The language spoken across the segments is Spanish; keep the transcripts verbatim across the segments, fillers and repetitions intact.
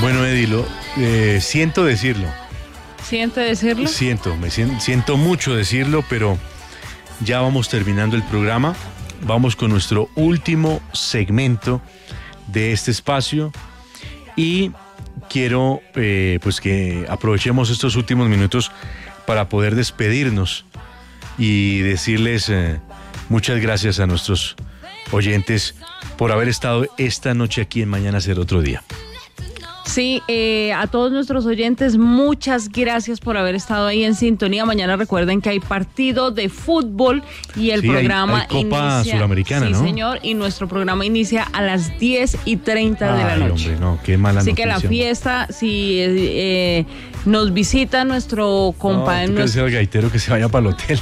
Bueno, Edilo, eh, siento decirlo. ¿Siente decirlo? Siento, me siento, siento mucho decirlo, pero ya vamos terminando el programa. Vamos con nuestro último segmento de este espacio y quiero eh, pues que aprovechemos estos últimos minutos para poder despedirnos y decirles eh, muchas gracias a nuestros oyentes por haber estado esta noche aquí en Mañana Será Otro Día. Sí, eh, a todos nuestros oyentes, muchas gracias por haber estado ahí en sintonía. Mañana recuerden que hay partido de fútbol y el sí, programa hay, hay Copa inicia, Suramericana, sí, ¿no? Sí, señor, y nuestro programa inicia a las diez y treinta de la noche. Hombre, no, qué mala Así noticia. que la fiesta, si eh, nos visita nuestro compañero... No, tú que al gaitero que se vaya para el hotel.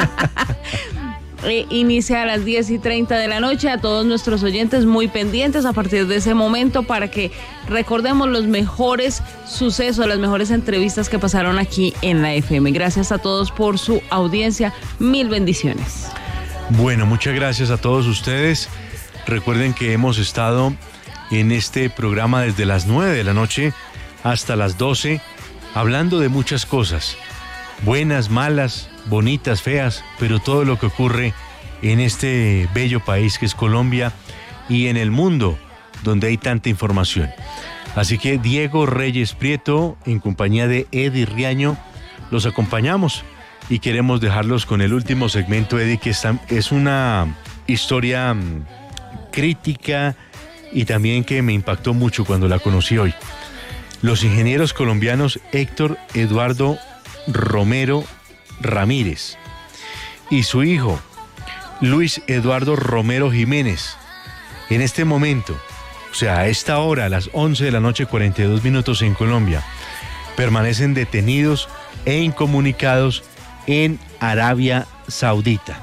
Eh, inicia a las diez y treinta de la noche. A todos nuestros oyentes muy pendientes a partir de ese momento para que recordemos los mejores sucesos, las mejores entrevistas que pasaron aquí en la F M. Gracias a todos por su audiencia. Mil bendiciones. Bueno, muchas gracias a todos ustedes. Recuerden que hemos estado en este programa desde las nueve de la noche hasta las doce, hablando de muchas cosas, buenas, malas, bonitas, feas, pero todo lo que ocurre en este bello país que es Colombia y en el mundo donde hay tanta información. Así que Diego Reyes Prieto, en compañía de Eddie Riaño, los acompañamos y queremos dejarlos con el último segmento, Eddie, que es una historia crítica y también que me impactó mucho cuando la conocí hoy. Los ingenieros colombianos Héctor Eduardo Romero Ramírez y su hijo Luis Eduardo Romero Jiménez, en este momento, o sea, a esta hora, a las once de la noche, cuarenta y dos minutos en Colombia, permanecen detenidos e incomunicados en Arabia Saudita.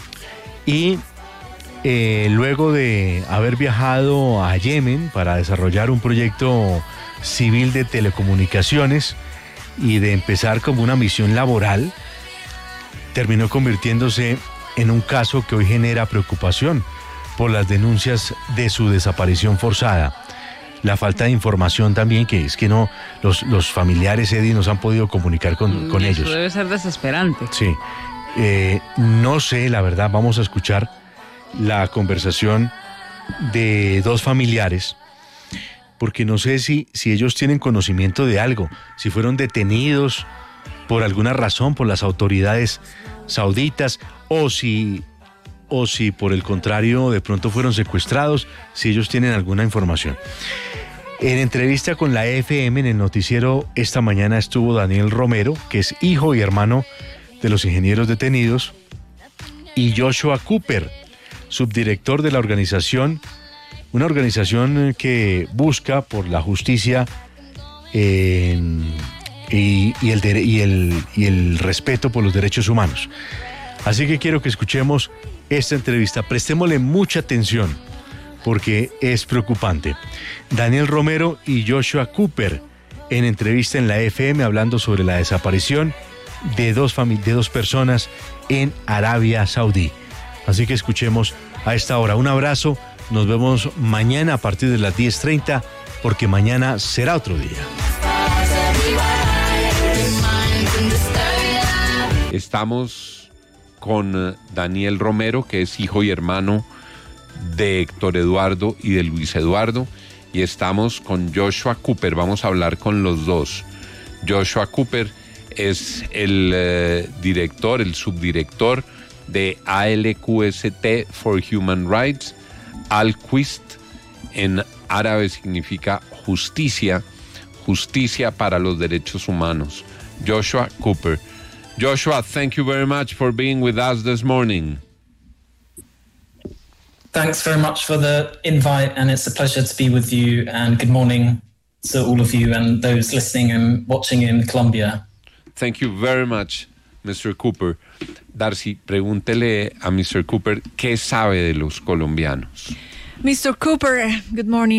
Y eh, luego de haber viajado a Yemen para desarrollar un proyecto civil de telecomunicaciones y de empezar como una misión laboral, terminó convirtiéndose en un caso que hoy genera preocupación por las denuncias de su desaparición forzada. La falta de información también, que es que no, los, los familiares, Eddie, no se han podido comunicar con, con Eso ellos. debe ser desesperante. Sí, eh, no sé, la verdad, vamos a escuchar la conversación de dos familiares, porque no sé si, si ellos tienen conocimiento de algo, si fueron detenidos por alguna razón por las autoridades sauditas o si, o si por el contrario de pronto fueron secuestrados, si ellos tienen alguna información. En entrevista con la F M en el noticiero esta mañana estuvo Daniel Romero, que es hijo y hermano de los ingenieros detenidos, y Joshua Cooper, subdirector de la organización, una organización que busca por la justicia eh, y, y, el, y, el, y el respeto por los derechos humanos. Así que quiero que escuchemos esta entrevista, prestémosle mucha atención porque es preocupante. Daniel Romero y Joshua Cooper en entrevista en la F M hablando sobre la desaparición de dos, fami- de dos personas en Arabia Saudí. Así que escuchemos a esta hora. Un abrazo, nos vemos mañana a partir de las diez treinta porque mañana será otro día. Estamos con Daniel Romero, que es hijo y hermano de Héctor Eduardo y de Luis Eduardo, y estamos con Joshua Cooper. Vamos a hablar con los dos. Joshua Cooper es el eh, director, el subdirector de A L Q S T for Human Rights. Al-Quist en árabe significa justicia, justicia para los derechos humanos. Joshua Cooper. Joshua, thank you very much for being with us this morning. Thanks very much for the invite, and it's a pleasure to be with you, and good morning to all of you and those listening and watching in Colombia. Thank you very much, mister Cooper. Darcy, pregúntele a mister Cooper qué sabe de los colombianos. mister Cooper, good morning.